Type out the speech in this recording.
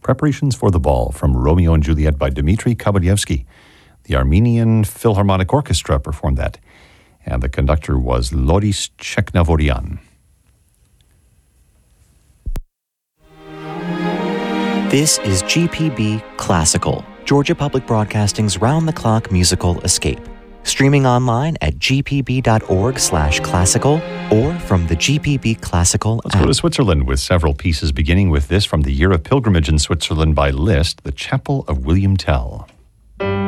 Preparations for the Ball from Romeo and Juliet by Dmitri Kabalyevsky. The Armenian Philharmonic Orchestra performed that, and the conductor was Loris Cheknavorian. This is GPB Classical, Georgia Public Broadcasting's round-the-clock musical escape. Streaming online at gpb.org/classical or from the GPB Classical Let's go to Switzerland with several pieces, beginning with this from the Year of Pilgrimage in Switzerland by Liszt, The Chapel of William Tell.